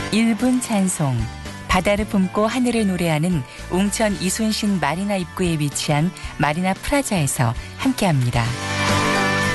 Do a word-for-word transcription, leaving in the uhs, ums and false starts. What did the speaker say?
일 분 찬송. 바다를 품고 하늘을 노래하는 웅천 이순신 마리나 입구에 위치한 마리나 프라자에서 함께합니다.